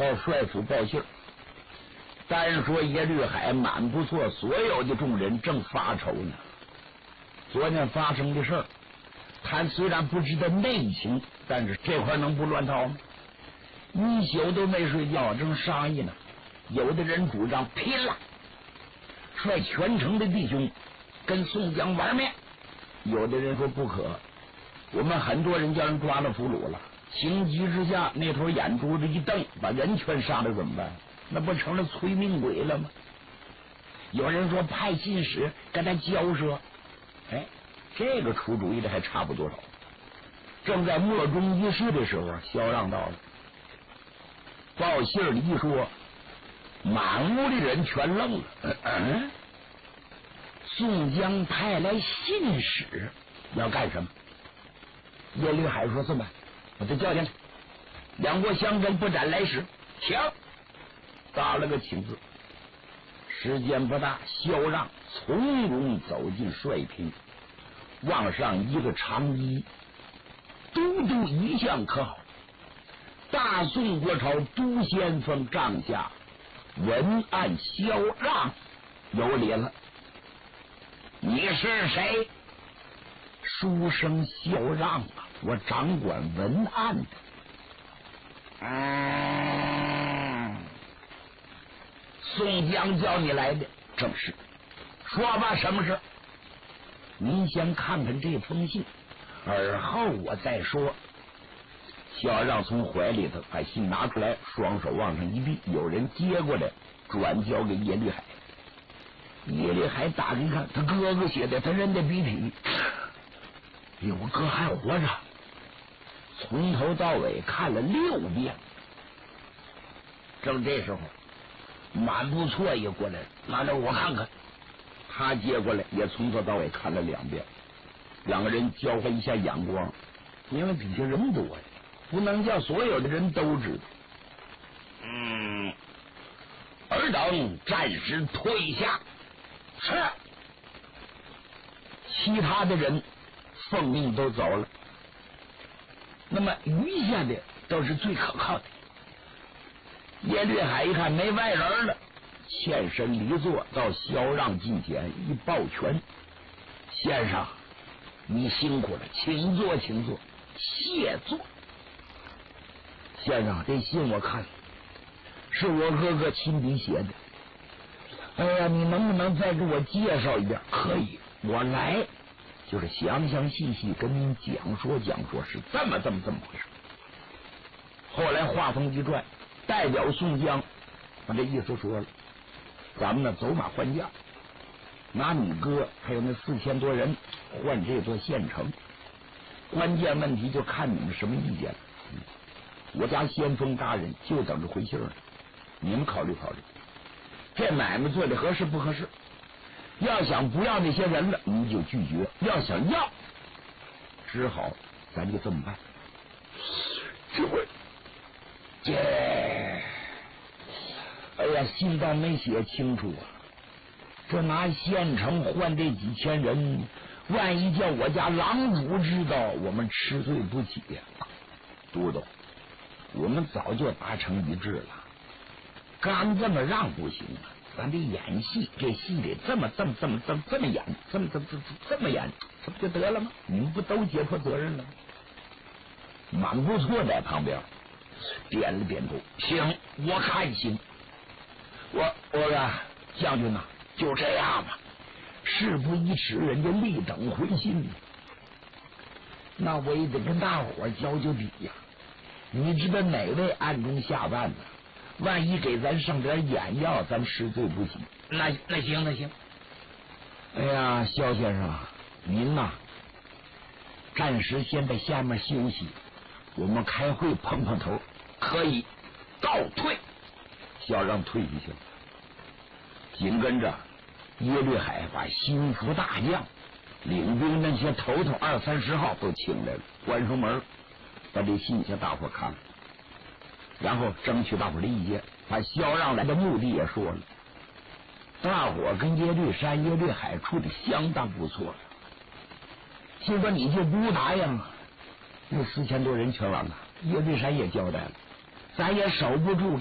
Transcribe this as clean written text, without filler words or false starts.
到帅府报信。单说耶律海满不错，所有的众人正发愁呢。昨天发生的事儿，他虽然不知道内情，但是这块能不乱套吗？一宿都没睡觉，正商议呢。有的人主张拼了，率全城的弟兄跟宋江玩命；有的人说不可，我们很多人叫人抓了俘虏了，情急之下那头眼珠子一瞪，把人全杀了怎么办？那不成了催命鬼了吗？有人说派信使跟他交涉，哎，这个出主意的还差不多少。正在莫衷一是的时候，萧让到了，报信里一说，满屋的人全愣了。宋江派来信使要干什么？耶律海说：“这么办，我就叫进来，两国相争，不斩来使，请。”打了个请字，时间不大，萧让从容走进帅厅，往上一个长揖：“都督一向可好？大宋国朝都先锋帐下文案萧让有礼了。你是谁？”“书生萧让啊，我掌管文案的。”“宋江叫你来的。”“正是。”“说吧，什么事？”“您先看看这封信，而后我再说。”萧让从怀里头把信拿出来，双手往上一递，有人接过来，转交给耶律海。耶律海打开一看，他哥哥写的，他认得笔体。我哥还活着，从头到尾看了6遍。正这时候，满不错也过来了，拿着我看看。他接过来，也从头到尾看了2遍。两个人交换一下眼光，因为底下人多呀，不能叫所有的人都知道。尔等暂时退下。是。其他的人奉命都走了，那么余下的都是最可靠的。耶律海一看没外人了，欠身离座，到萧让近前一抱拳：“先生，你辛苦了，请坐，请坐，谢坐。先生，这信我看了，是我哥哥亲笔写的。哎呀，你能不能再给我介绍一遍？”“可以，我来就是详详细细跟您讲说讲说，是这么回事。”后来话锋一转，代表宋江把这意思说了：“咱们呢走马换将，拿你哥还有那4000多人换这座县城，关键问题就看你们什么意见了。我家先锋大人就等着回信了，你们考虑考虑，这买卖做的合适不合适？要想不要那些人了，你就拒绝；要想要，只好咱就这么办。”“哎呀，信倒没写清楚啊！这拿县城换这几千人，万一叫我家郎主知道，我们吃罪不起呀！”“都督，我们早就达成一致了，干这么让不行啊！咱得演戏，这戏得这么演，这么演，这不就得了吗？你们不都解脱责任了吗？”满不错在旁边点了点头：“行，我看行。我将军呐，就这样吧，事不宜迟，人家立等回信。那我也得跟大伙交底呀。你知道哪位暗中下绊呢？万一给咱上点眼药，咱吃罪不起。”“那行。哎呀，萧先生，您呐，暂时先在下面休息，我们开会碰碰头。”“可以。”“告退。”萧让退下去了。紧跟着耶律海把心腹大将、领兵那些头头20-30号都请来了，关上门，把这信向大伙看了，然后争取大伙的意见，把萧让来的目的也说了。大伙跟耶律山、耶律海处的相当不错了。就说你就不答应，那4000多人全完了。耶律山也交代了，咱也守不住